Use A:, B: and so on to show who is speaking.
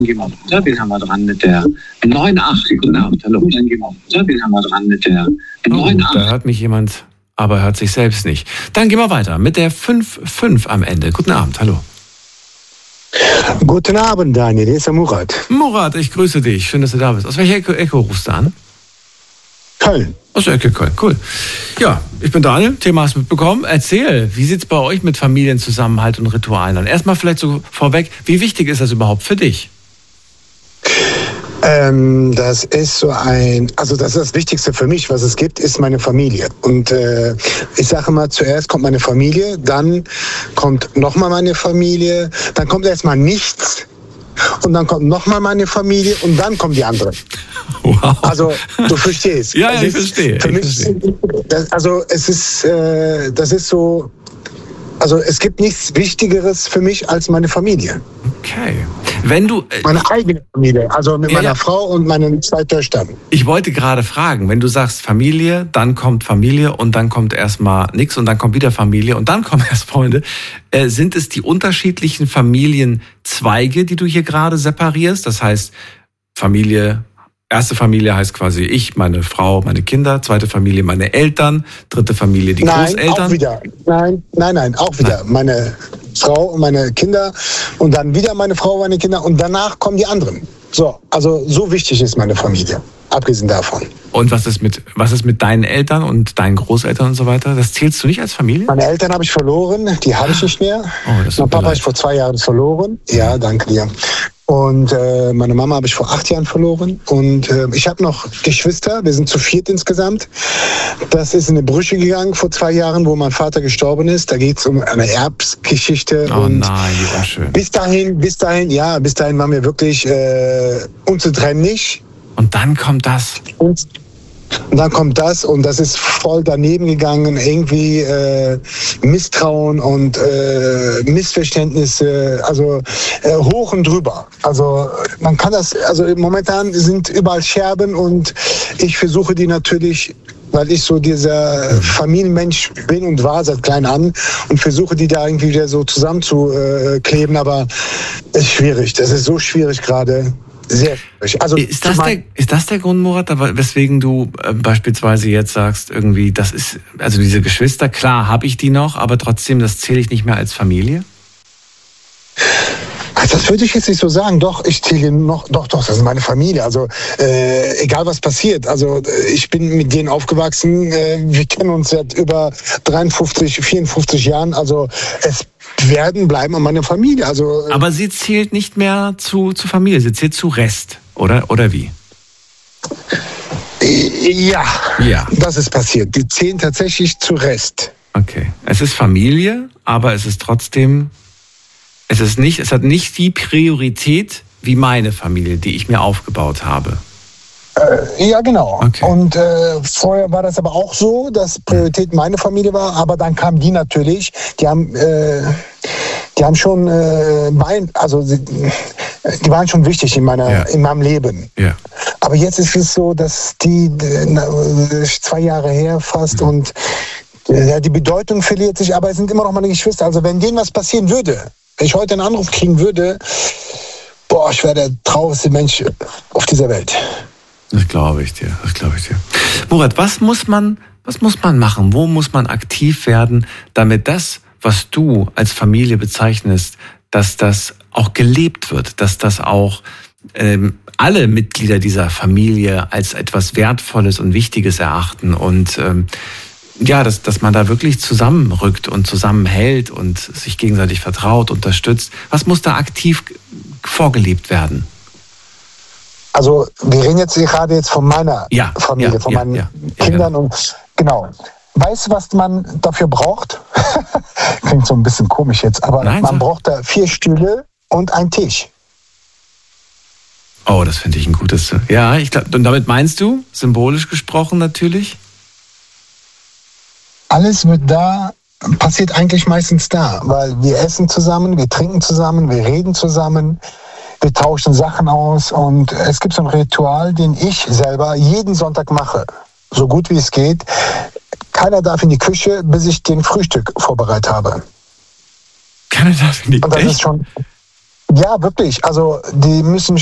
A: Gehen wir weiter. Wen haben wir dran mit der 89? Guten Abend, hallo. Dann gehen wir weiter. Wen haben wir dran mit der 89?
B: Da hört mich jemand, aber hört sich selbst nicht. Dann gehen wir weiter mit der 5-5 am Ende. Guten Abend, hallo.
C: Guten Abend, Daniel. Hier ist der Murat.
B: Murat, ich grüße dich. Schön, dass du da bist. Aus welcher Ecke rufst du an?
C: Köln.
B: Aus der Ecke Köln, cool. Ja, ich bin Daniel, Thema hast du mitbekommen. Erzähl, wie sieht's bei euch mit Familienzusammenhalt und Ritualen an? Erstmal vielleicht so vorweg, wie wichtig ist das überhaupt für dich?
C: Das ist das Wichtigste für mich, was es gibt, ist meine Familie. Und ich sage mal, zuerst kommt meine Familie, dann kommt nochmal meine Familie, dann kommt erstmal nichts und dann kommt nochmal meine Familie und dann kommen die anderen.
B: Wow.
C: Also, du verstehst.
B: Ja, ich verstehe.
C: Für mich, das ist so, also es gibt nichts Wichtigeres für mich als meine Familie.
B: Okay. Wenn du
C: meine eigene Familie, also mit meiner Frau und meinen 2 Töchtern.
B: Ich wollte gerade fragen, wenn du sagst Familie, dann kommt Familie und dann kommt erstmal nichts und dann kommt wieder Familie und dann kommen erst Freunde. Sind es die unterschiedlichen Familienzweige, die du hier gerade separierst? Das heißt, erste Familie heißt quasi ich, meine Frau, meine Kinder, zweite Familie meine Eltern, dritte Familie die Großeltern.
C: Auch wieder. Nein, auch wieder. Nein. Meine Frau und meine Kinder und dann wieder meine Frau und meine Kinder und danach kommen die anderen. So, also so wichtig ist meine Familie, abgesehen davon.
B: Und was ist mit deinen Eltern und deinen Großeltern und so weiter? Das zählst du nicht als Familie?
C: Meine Eltern habe ich verloren, die habe ich nicht mehr. Mein Papa habe ich vor 2 Jahren verloren. Ja, danke dir. Und meine Mama habe ich vor 8 Jahren verloren. Und ich habe noch Geschwister, wir sind zu 4 insgesamt. Das ist in die Brüche gegangen vor 2 Jahren, wo mein Vater gestorben ist. Da geht es um eine Erbsgeschichte.
B: Oh und nein, wie unschön.
C: Bis dahin waren wir wirklich unzertrennlich.
B: Und dann kommt das.
C: Und dann kommt das und das ist voll daneben gegangen, irgendwie Misstrauen und Missverständnisse, also hoch und drüber. Also man kann das, also momentan sind überall Scherben und ich versuche die natürlich, weil ich so dieser Familienmensch bin und war seit klein an und versuche die da irgendwie wieder so zusammenzukleben, aber es ist schwierig, das ist so schwierig gerade. Sehr schwierig. Also
B: ist das der Grund, Murat, weswegen du beispielsweise jetzt sagst, irgendwie, das ist, also diese Geschwister, klar habe ich die noch, aber trotzdem, das zähle ich nicht mehr als Familie?
C: Also das würde ich jetzt nicht so sagen. Doch, ich zähle noch, doch, das ist meine Familie. Also egal was passiert. Also ich bin mit denen aufgewachsen. Wir kennen uns seit über 54 Jahren. Also es bleiben an meiner Familie. Also,
B: aber sie zählt nicht mehr zu Familie, sie zählt zu Rest, oder wie?
C: Ja, das ist passiert. Die zählen tatsächlich zu Rest.
B: Okay, es ist Familie, aber es ist trotzdem, es hat nicht die Priorität wie meine Familie, die ich mir aufgebaut habe.
C: Ja, genau.
B: Okay.
C: Und vorher war das aber auch so, dass Priorität meine Familie war, aber dann kamen die natürlich, die haben schon, die waren schon wichtig in meinem Leben.
B: Ja.
C: Aber jetzt ist es so, dass die 2 Jahre her fast und die Bedeutung verliert sich, aber es sind immer noch meine Geschwister. Also wenn denen was passieren würde, wenn ich heute einen Anruf kriegen würde, ich wäre der traurigste Mensch auf dieser Welt.
B: Das glaube ich dir. Murat, was muss man machen? Wo muss man aktiv werden, damit das, was du als Familie bezeichnest, dass das auch gelebt wird, dass das auch alle Mitglieder dieser Familie als etwas Wertvolles und Wichtiges erachten und dass man da wirklich zusammenrückt und zusammenhält und sich gegenseitig vertraut, unterstützt. Was muss da aktiv vorgelebt werden?
C: Also wir reden jetzt gerade von meiner Familie, von meinen Kindern und genau. Weißt du, was man dafür braucht? Klingt so ein bisschen komisch jetzt, aber man braucht da 4 Stühle und einen Tisch.
B: Oh, das finde ich ein gutes. Ja, ich glaube, und damit meinst du, symbolisch gesprochen natürlich?
C: Alles passiert eigentlich meistens da, weil wir essen zusammen, wir trinken zusammen, wir reden zusammen. Wir tauschen Sachen aus und es gibt so ein Ritual, den ich selber jeden Sonntag mache, so gut wie es geht. Keiner darf in die Küche, bis ich den Frühstück vorbereitet habe.
B: Keiner darf in die Küche?
C: Und das ist schon, Ja, wirklich. Also die müssen